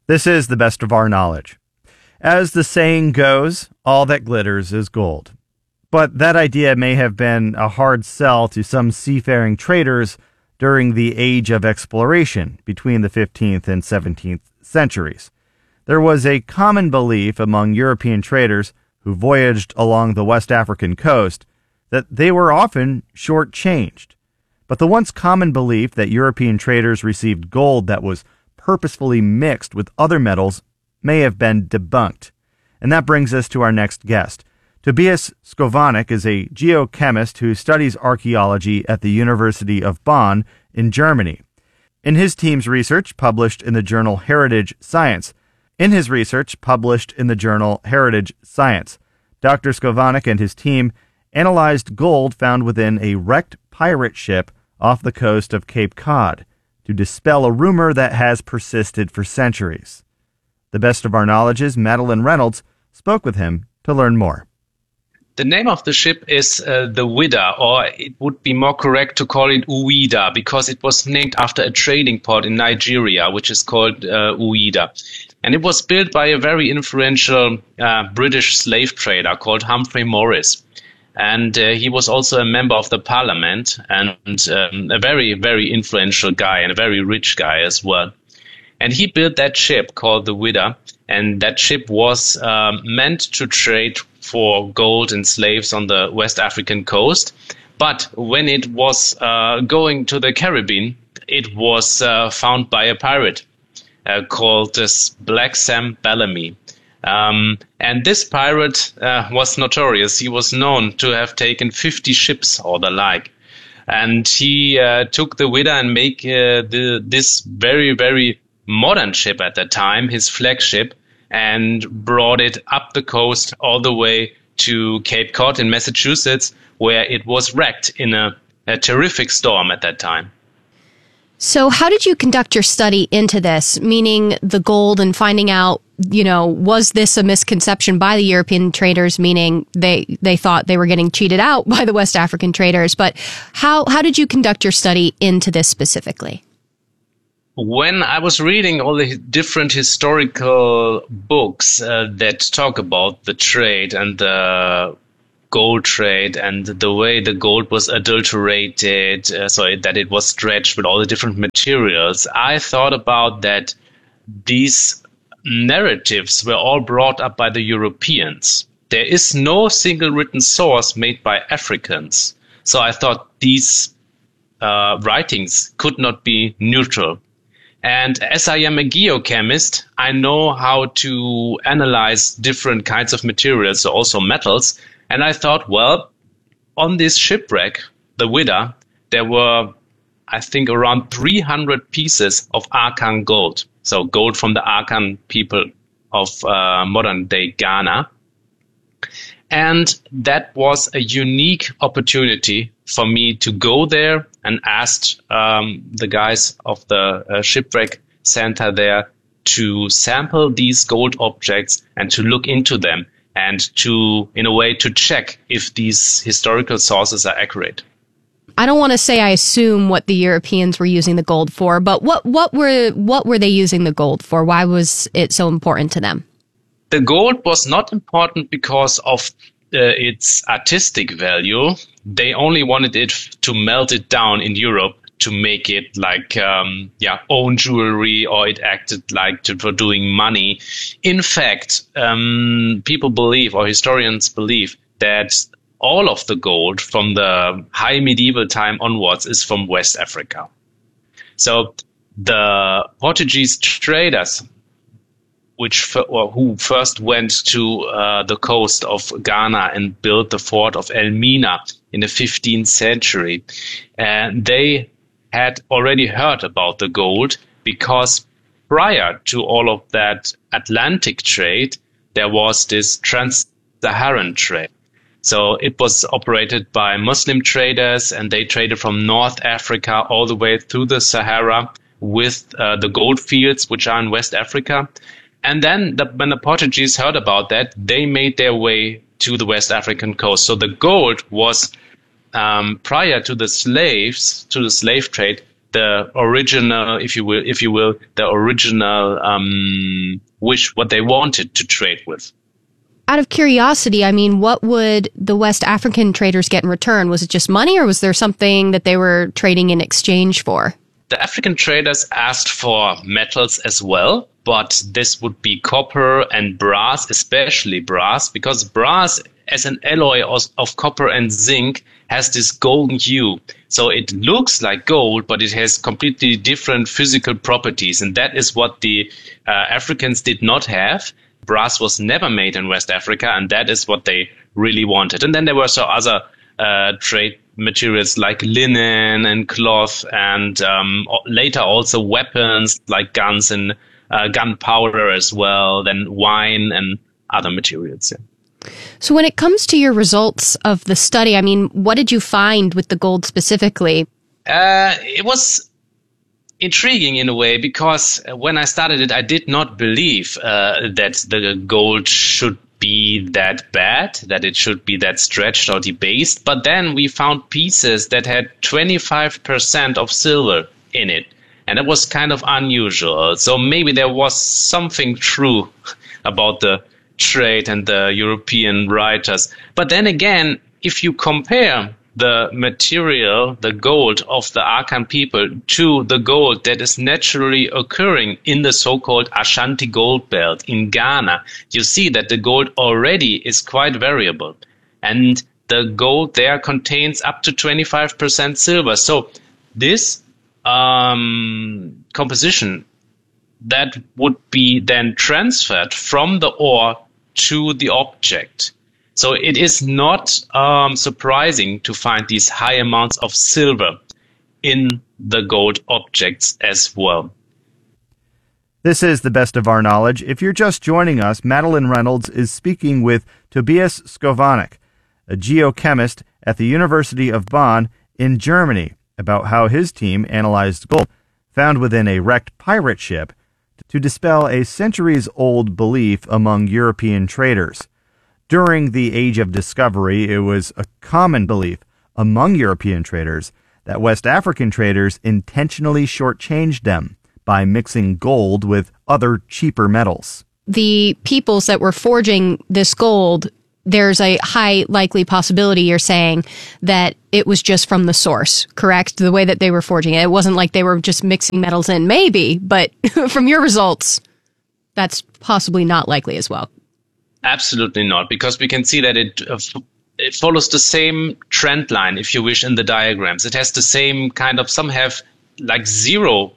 This is the best of our knowledge. As the saying goes, all that glitters is gold. But that idea may have been a hard sell to some seafaring traders during the age of exploration between the 15th and 17th centuries. There was a common belief among European traders who voyaged along the West African coast that they were often shortchanged. But the once common belief that European traders received gold that was purposefully mixed with other metals may have been debunked. And that brings us to our next guest. Tobias Skovanec is a geochemist who studies archaeology at the University of Bonn in Germany. In his team's research published in the journal Heritage Science, Dr. Skovanec and his team analyzed gold found within a wrecked pirate ship off the coast of Cape Cod to dispel a rumor that has persisted for centuries. The best of our knowledge's Madeline Reynolds spoke with him to learn more. The name of the ship is the Widder, or it would be more correct to call it Uida, because it was named after a trading port in Nigeria, which is called Uida. And it was built by a very influential British slave trader called Humphrey Morris. And he was also a member of the parliament and a very, very influential guy and a very rich guy as well. And he built that ship called the Widder, and that ship was meant to trade for gold and slaves on the West African coast. But when it was going to the Caribbean, it was found by a pirate called Black Sam Bellamy. And this pirate was notorious. He was known to have taken 50 ships or the like. And he took the Widder and made this very, very modern ship at that time, his flagship, and brought it up the coast all the way to Cape Cod in Massachusetts, where it was wrecked in a terrific storm at that time. So how did you conduct your study into this, meaning the gold, and finding out, was this a misconception by the European traders, meaning they thought they were getting cheated out by the West African traders? But how did you conduct your study into this specifically? When I was reading all the different historical books that talk about the trade and the gold trade and the way the gold was adulterated, so that it was stretched with all the different materials, I thought about that these narratives were all brought up by the Europeans. There is no single written source made by Africans. So I thought these writings could not be neutral. And as I am a geochemist, I know how to analyze different kinds of materials, so also metals. And I thought, well, on this shipwreck, the Widder, there were, I think, around 300 pieces of Akan gold. So gold from the Akan people of modern-day Ghana. And that was a unique opportunity for me to go there and ask the guys of the shipwreck center there to sample these gold objects and to look into them and to, in a way, to check if these historical sources are accurate. I don't want to say I assume what the Europeans were using the gold for, but what were they using the gold for? Why was it so important to them? The gold was not important because of its artistic value. They only wanted it to melt it down in Europe to make it like own jewelry, or it acted like for doing money. In fact, people believe, or historians believe, that all of the gold from the high medieval time onwards is from West Africa. So the Portuguese traders, who first went to the coast of Ghana and built the fort of Elmina in the 15th century, and they had already heard about the gold because prior to all of that Atlantic trade, there was this trans-Saharan trade. So it was operated by Muslim traders, and they traded from North Africa all the way through the Sahara with the gold fields, which are in West Africa. And then when the Portuguese heard about that, they made their way to the West African coast. So the gold was, prior to the slave trade, the original, if you will, the original wish, what they wanted to trade with. Out of curiosity, I mean, what would the West African traders get in return? Was it just money, or was there something that they were trading in exchange for? The African traders asked for metals as well, but this would be copper and brass, especially brass, because brass as an alloy of copper and zinc has this golden hue. So it looks like gold, but it has completely different physical properties. And that is what the Africans did not have. Brass was never made in West Africa, and that is what they really wanted. And then there were some other trade materials like linen and cloth, and later also weapons like guns and gunpowder as well, then wine and other materials. Yeah. So when it comes to your results of the study, I mean, what did you find with the gold specifically? It was intriguing in a way, because when I started it, I did not believe that the gold should be that bad, that it should be that stretched or debased. But then we found pieces that had 25% of silver in it. And it was kind of unusual. So maybe there was something true about the trade and the European writers. But then again, if you compare the material, the gold of the Akan people, to the gold that is naturally occurring in the so-called Ashanti gold belt in Ghana, you see that the gold already is quite variable. And the gold there contains up to 25% silver. So this composition that would be then transferred from the ore to the object. So it is not surprising to find these high amounts of silver in the gold objects as well. This is the best of our knowledge. If you're just joining us, Madeline Reynolds is speaking with Tobias Skovanec, a geochemist at the University of Bonn in Germany, about how his team analyzed gold found within a wrecked pirate ship to dispel a centuries-old belief among European traders. During the Age of Discovery, it was a common belief among European traders that West African traders intentionally shortchanged them by mixing gold with other cheaper metals. The peoples that were forging this gold, there's a high likely possibility, you're saying, that it was just from the source, correct? The way that they were forging it. It wasn't like they were just mixing metals in, maybe, but from your results, that's possibly not likely as well. Absolutely not, because we can see that it follows the same trend line, if you wish, in the diagrams. It has the same kind of, some have like 0%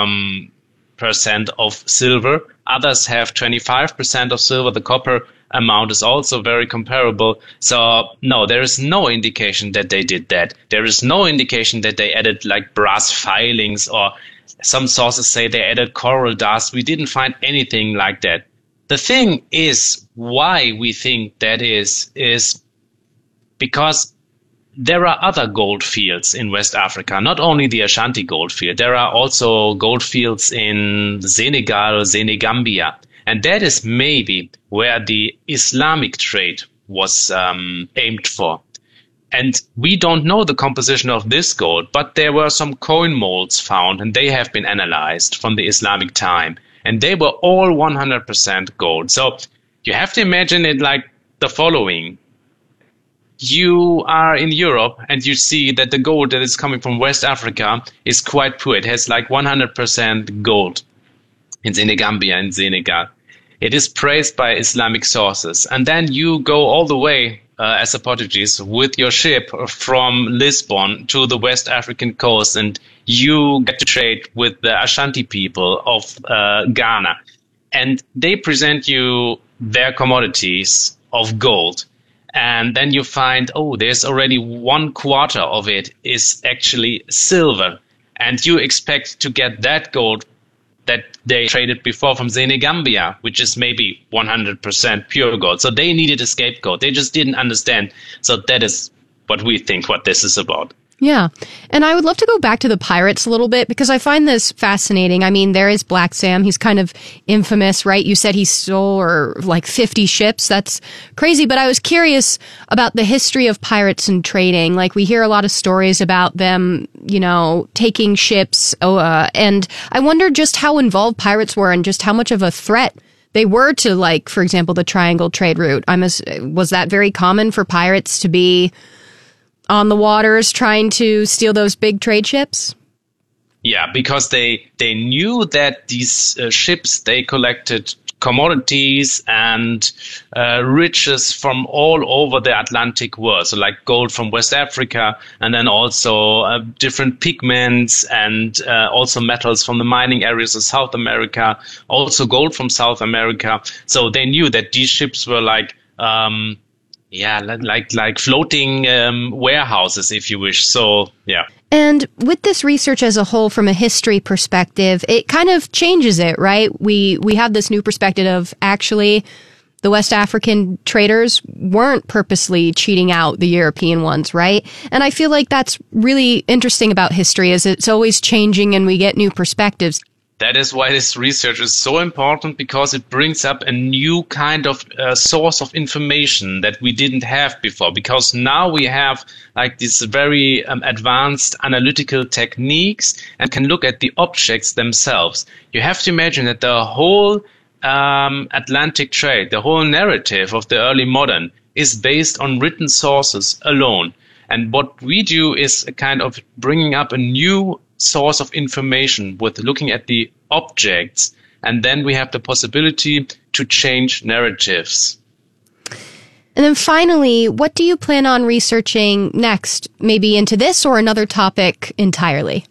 of silver, others have 25% of silver. The copper amount is also very comparable. So no, there is no indication that they did that. There is no indication that they added like brass filings, or some sources say they added coral dust. We didn't find anything like that. The thing is, why we think that is because there are other gold fields in West Africa, not only the Ashanti gold field. There are also gold fields in Senegal, Senegambia. And that is maybe where the Islamic trade was aimed for. And we don't know the composition of this gold, but there were some coin molds found, and they have been analyzed from the Islamic time. And they were all 100% gold. So you have to imagine it like the following. You are in Europe and you see that the gold that is coming from West Africa is quite poor. It has like 100% gold in Senegambia and Senegal. It is praised by Islamic sources. And then you go all the way as a Portuguese with your ship from Lisbon to the West African coast, and you get to trade with the Ashanti people of Ghana. And they present you their commodities of gold. And then you find, oh, there's already 1/4 of it is actually silver. And you expect to get that gold that they traded before from Senegambia, which is maybe 100% pure gold. So they needed a scapegoat. They just didn't understand. So that is what we think what this is about. Yeah. And I would love to go back to the pirates a little bit because I find this fascinating. I mean, there is Black Sam. He's kind of infamous, right? You said he stole like 50 ships. That's crazy. But I was curious about the history of pirates and trading. Like we hear a lot of stories about them, taking ships. And I wonder just how involved pirates were and just how much of a threat they were to, like, for example, the Triangle trade route. Was that very common for pirates to be on the waters trying to steal those big trade ships? Yeah, because they knew that these ships, they collected commodities and riches from all over the Atlantic world. So like gold from West Africa, and then also different pigments and also metals from the mining areas of South America, also gold from South America. So they knew that these ships were like floating warehouses, if you wish. So, yeah. And with this research as a whole, from a history perspective, it kind of changes it, right? We have this new perspective of actually the West African traders weren't purposely cheating out the European ones, right? And I feel like that's really interesting about history, is it's always changing and we get new perspectives. That is why this research is so important, because it brings up a new kind of source of information that we didn't have before. Because now we have like these very advanced analytical techniques and can look at the objects themselves. You have to imagine that the whole Atlantic trade, the whole narrative of the early modern is based on written sources alone. And what we do is a kind of bringing up a new source of information with looking at the objects, and then we have the possibility to change narratives. And then finally, what do you plan on researching next? Maybe into this or another topic entirely?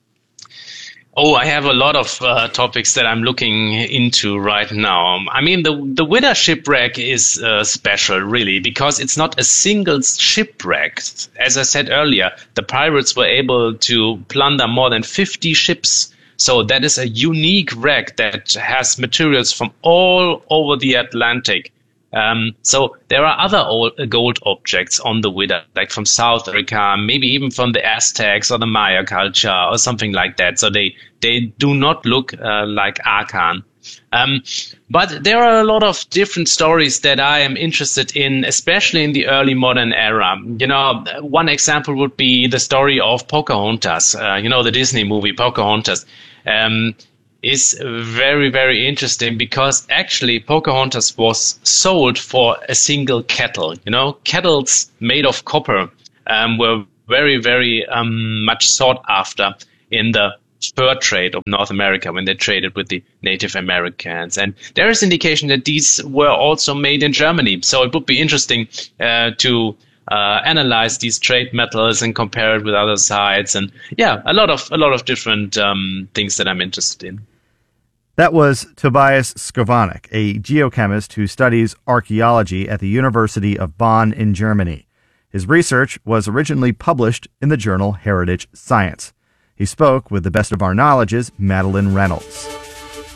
Oh, I have a lot of topics that I'm looking into right now. I mean, the Widder shipwreck is special, really, because it's not a single shipwreck. As I said earlier, the pirates were able to plunder more than 50 ships. So that is a unique wreck that has materials from all over the Atlantic. So there are other gold objects on the Widder, like from South America, maybe even from the Aztecs or the Maya culture or something like that. So they do not look like Akan. But there are a lot of different stories that I am interested in, especially in the early modern era. One example would be the story of Pocahontas, the Disney movie Pocahontas. Is very, very interesting because actually Pocahontas was sold for a single kettle. Kettles made of copper were very, very much sought after in the fur trade of North America when they traded with the Native Americans. And there is indication that these were also made in Germany. So it would be interesting to analyze these trade metals and compare it with other sites. And yeah, a lot of different things that I'm interested in. That was Tobias Skovanec, a geochemist who studies archaeology at the University of Bonn in Germany. His research was originally published in the journal Heritage Science. He spoke with the best of our knowledge's Madeline Reynolds.